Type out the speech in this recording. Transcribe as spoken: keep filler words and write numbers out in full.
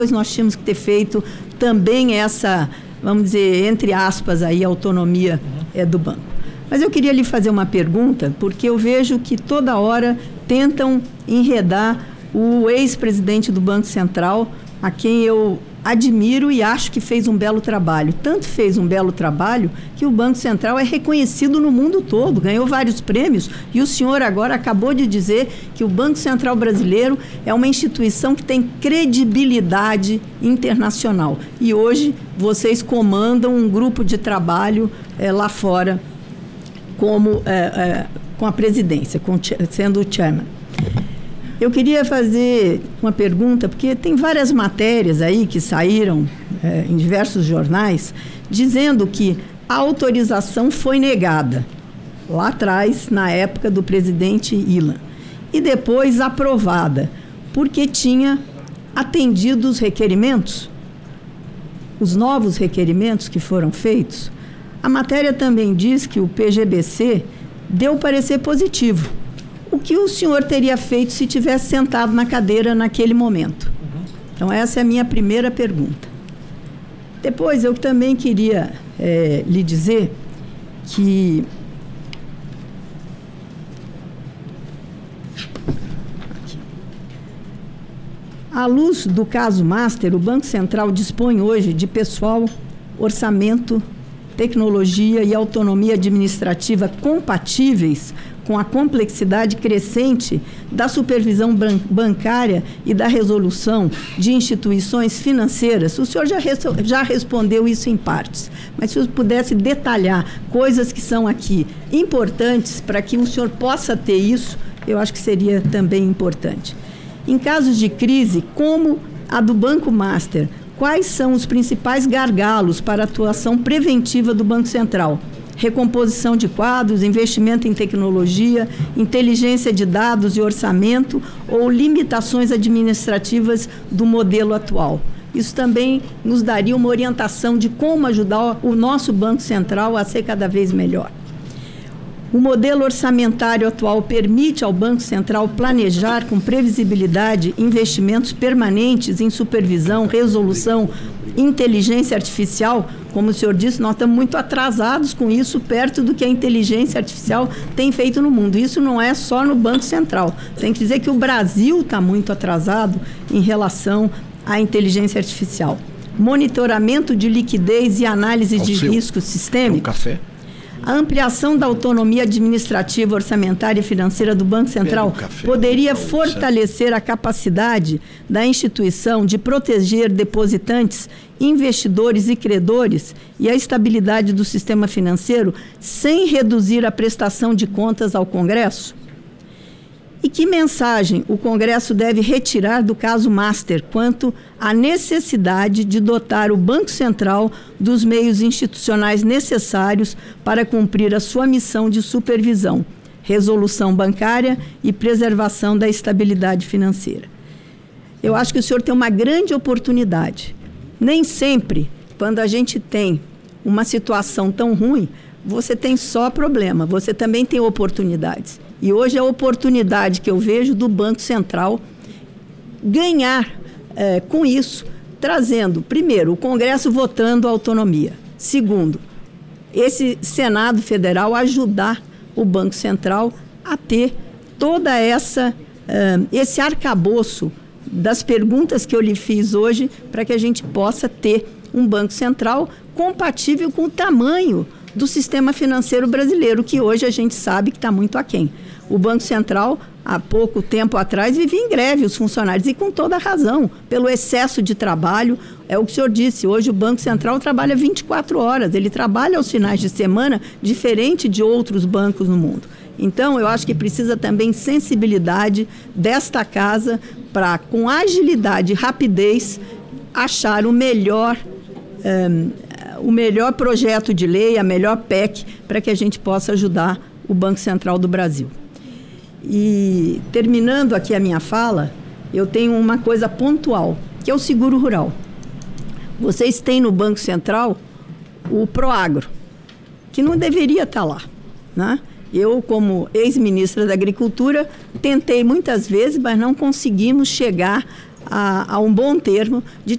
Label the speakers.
Speaker 1: nós tínhamos que ter feito também essa, vamos dizer, entre aspas, aí, autonomia é, do banco. Mas eu queria lhe fazer uma pergunta, porque eu vejo que toda hora tentam enredar o ex-presidente do Banco Central, a quem eu admiro e acho que fez um belo trabalho. Tanto fez um belo trabalho que o Banco Central é reconhecido no mundo todo, ganhou vários prêmios, e o senhor agora acabou de dizer que o Banco Central brasileiro é uma instituição que tem credibilidade internacional. E hoje vocês comandam um grupo de trabalho é, lá fora, como, é, é, com a presidência, com, sendo o chairman. Eu queria fazer uma pergunta, porque tem várias matérias aí que saíram é, em diversos jornais, dizendo que a autorização foi negada, lá atrás, na época do presidente Ilan, e depois aprovada, porque tinha atendido os requerimentos, os novos requerimentos que foram feitos. A matéria também diz que o P G B C deu parecer positivo. O que o senhor teria feito se tivesse sentado na cadeira naquele momento? Uhum. Então, essa é a minha primeira pergunta. Depois, eu também queria é, lhe dizer que Aqui. À luz do caso Master, o Banco Central dispõe hoje de pessoal, orçamento, tecnologia e autonomia administrativa compatíveis com a complexidade crescente da supervisão bancária e da resolução de instituições financeiras. O senhor já, já respondeu isso em partes, mas se o senhor pudesse detalhar coisas que são aqui importantes para que o senhor possa ter isso, eu acho que seria também importante. Em casos de crise, como a do Banco Master, quais são os principais gargalos para a atuação preventiva do Banco Central? Recomposição de quadros, investimento em tecnologia, inteligência de dados e orçamento ou limitações administrativas do modelo atual. Isso também nos daria uma orientação de como ajudar o nosso Banco Central a ser cada vez melhor. O modelo orçamentário atual permite ao Banco Central planejar com previsibilidade investimentos permanentes em supervisão, resolução, inteligência artificial. Como o senhor disse, nós estamos muito atrasados com isso, perto do que a inteligência artificial tem feito no mundo. Isso não é só no Banco Central. Tem que dizer que o Brasil está muito atrasado em relação à inteligência artificial. Monitoramento de liquidez e análise de riscos sistêmicos. Um café. A ampliação da autonomia administrativa, orçamentária e financeira do Banco Central poderia fortalecer a capacidade da instituição de proteger depositantes, investidores e credores e a estabilidade do sistema financeiro sem reduzir a prestação de contas ao Congresso? E que mensagem o Congresso deve retirar do caso Master quanto à necessidade de dotar o Banco Central dos meios institucionais necessários para cumprir a sua missão de supervisão, resolução bancária e preservação da estabilidade financeira? Eu acho que o senhor tem uma grande oportunidade. Nem sempre, quando a gente tem uma situação tão ruim, você tem só problema, você também tem oportunidades. E hoje é a oportunidade que eu vejo do Banco Central ganhar é, com isso, trazendo, primeiro, o Congresso votando a autonomia. Segundo, esse Senado Federal ajudar o Banco Central a ter toda essa, uh, esse arcabouço das perguntas que eu lhe fiz hoje, para que a gente possa ter um Banco Central compatível com o tamanho do sistema financeiro brasileiro, que hoje a gente sabe que está muito aquém. O Banco Central, há pouco tempo atrás, vivia em greve, os funcionários, e com toda a razão, pelo excesso de trabalho. É o que o senhor disse, hoje o Banco Central trabalha vinte e quatro horas, ele trabalha aos finais de semana, diferente de outros bancos no mundo. Então, eu acho que precisa também sensibilidade desta casa para, com agilidade e rapidez, achar o melhor, um, o melhor projeto de lei, a melhor P E C, para que a gente possa ajudar o Banco Central do Brasil. E, terminando aqui a minha fala, eu tenho uma coisa pontual, que é o seguro rural. Vocês têm no Banco Central o Proagro, que não deveria estar lá, né? Eu, como ex-ministra da Agricultura, tentei muitas vezes, mas não conseguimos chegar a, a um bom termo de